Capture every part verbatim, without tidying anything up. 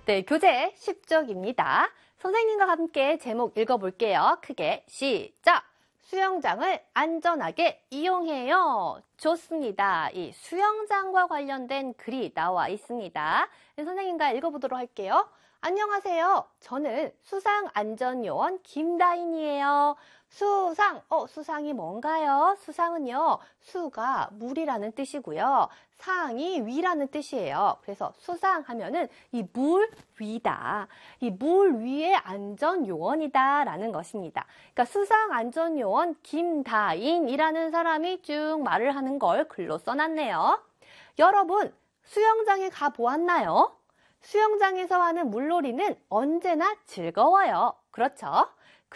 네, 교재 십 쪽입니다. 선생님과 함께 제목 읽어볼게요. 크게 시작! 수영장을 안전하게 이용해요. 좋습니다. 이 수영장과 관련된 글이 나와 있습니다. 선생님과 읽어보도록 할게요. 안녕하세요. 저는 수상안전요원 김다인이에요. 수상, 어, 수상이 뭔가요? 수상은요, 수가 물이라는 뜻이고요. 상이 위라는 뜻이에요. 그래서 수상하면은 이 물 위다. 이 물 위의 안전요원이다 라는 것입니다. 그러니까 수상안전요원 김다인이라는 사람이 쭉 말을 하는 걸 글로 써놨네요. 여러분, 수영장에 가보았나요? 수영장에서 하는 물놀이는 언제나 즐거워요. 그렇죠?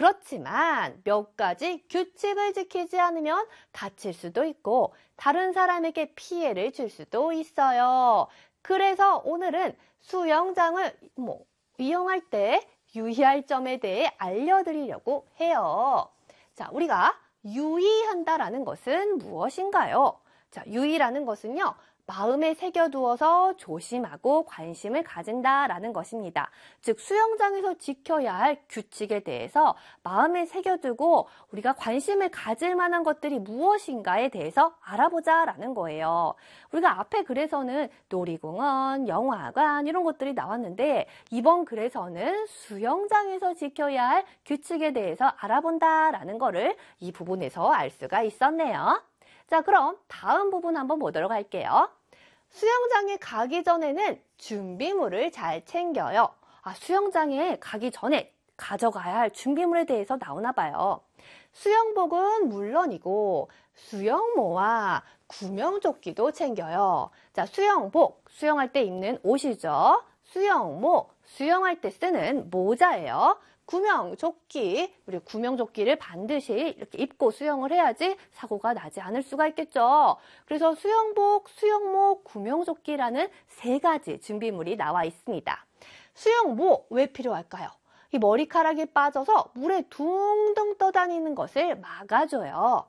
그렇지만 몇 가지 규칙을 지키지 않으면 다칠 수도 있고 다른 사람에게 피해를 줄 수도 있어요. 그래서 오늘은 수영장을 뭐 이용할 때 유의할 점에 대해 알려드리려고 해요. 자, 우리가 유의한다라는 것은 무엇인가요? 자, 유의라는 것은요, 마음에 새겨두어서 조심하고 관심을 가진다라는 것입니다. 즉 수영장에서 지켜야 할 규칙에 대해서 마음에 새겨두고 우리가 관심을 가질 만한 것들이 무엇인가에 대해서 알아보자라는 거예요. 우리가 앞에 글에서는 놀이공원, 영화관 이런 것들이 나왔는데 이번 글에서는 수영장에서 지켜야 할 규칙에 대해서 알아본다라는 거를 이 부분에서 알 수가 있었네요. 자, 그럼 다음 부분 한번 보도록 할게요. 수영장에 가기 전에는 준비물을 잘 챙겨요. 아, 수영장에 가기 전에 가져가야 할 준비물에 대해서 나오나 봐요. 수영복은 물론이고 수영모와 구명조끼도 챙겨요. 자, 수영복, 수영할 때 입는 옷이죠. 수영모, 수영할 때 쓰는 모자예요. 구명조끼, 우리 구명조끼를 반드시 이렇게 입고 수영을 해야지 사고가 나지 않을 수가 있겠죠. 그래서 수영복, 수영모, 구명조끼라는 세 가지 준비물이 나와 있습니다. 수영모 왜 필요할까요? 이 머리카락이 빠져서 물에 둥둥 떠다니는 것을 막아줘요.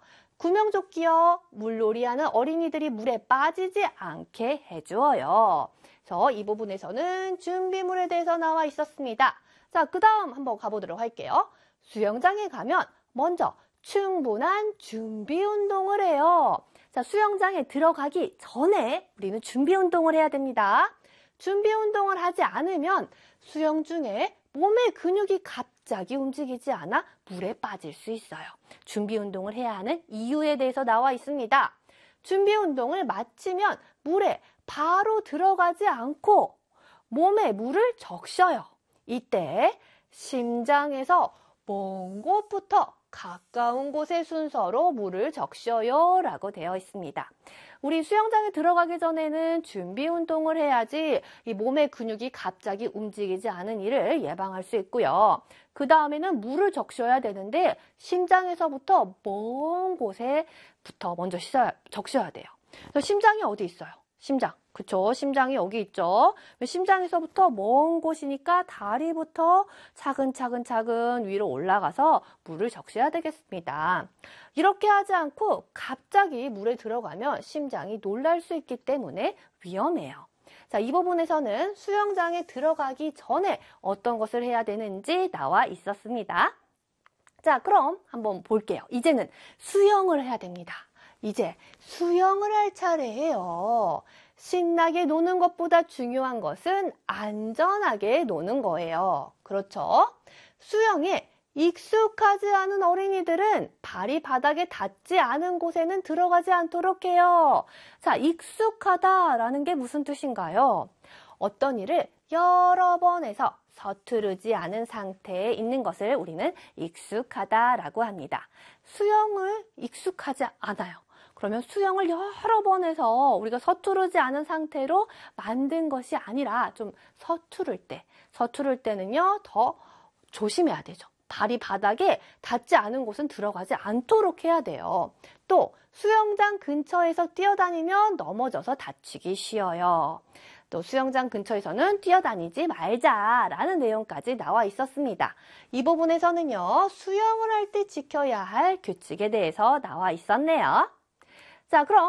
구명조끼요, 물놀이하는 어린이들이 물에 빠지지 않게 해주어요. 그래서 이 부분에서는 준비물에 대해서 나와 있었습니다. 자, 그 다음 한번 가보도록 할게요. 수영장에 가면 먼저 충분한 준비 운동을 해요. 자, 수영장에 들어가기 전에 우리는 준비 운동을 해야 됩니다. 준비 운동을 하지 않으면 수영 중에 몸의 근육이 갑자기 움직이지 않아 물에 빠질 수 있어요. 준비 운동을 해야 하는 이유에 대해서 나와 있습니다. 준비 운동을 마치면 물에 바로 들어가지 않고 몸에 물을 적셔요. 이때 심장에서 먼 곳부터 가까운 곳의 순서로 물을 적셔요 라고 되어 있습니다. 우리 수영장에 들어가기 전에는 준비 운동을 해야지 이 몸의 근육이 갑자기 움직이지 않은 일을 예방할 수 있고요. 그 다음에는 물을 적셔야 되는데 심장에서부터 먼 곳에부터 먼저 씻어야, 적셔야 돼요. 그래서 심장이 어디 있어요? 심장. 그쵸? 심장이 여기 있죠? 심장에서부터 먼 곳이니까 다리부터 차근차근 차근 위로 올라가서 물을 적셔야 되겠습니다. 이렇게 하지 않고 갑자기 물에 들어가면 심장이 놀랄 수 있기 때문에 위험해요. 자, 이 부분에서는 수영장에 들어가기 전에 어떤 것을 해야 되는지 나와 있었습니다. 자, 그럼 한번 볼게요. 이제는 수영을 해야 됩니다. 이제 수영을 할 차례예요. 신나게 노는 것보다 중요한 것은 안전하게 노는 거예요. 그렇죠? 수영에 익숙하지 않은 어린이들은 발이 바닥에 닿지 않은 곳에는 들어가지 않도록 해요. 자, 익숙하다라는 게 무슨 뜻인가요? 어떤 일을 여러 번 해서 서투르지 않은 상태에 있는 것을 우리는 익숙하다라고 합니다. 수영을 익숙하지 않아요. 그러면 수영을 여러 번 해서 우리가 서투르지 않은 상태로 만든 것이 아니라 좀 서투를 때, 서투를 때는요, 더 조심해야 되죠. 발이 바닥에 닿지 않은 곳은 들어가지 않도록 해야 돼요. 또 수영장 근처에서 뛰어다니면 넘어져서 다치기 쉬워요. 또 수영장 근처에서는 뛰어다니지 말자라는 내용까지 나와 있었습니다. 이 부분에서는요, 수영을 할 때 지켜야 할 규칙에 대해서 나와 있었네요. 자, 그럼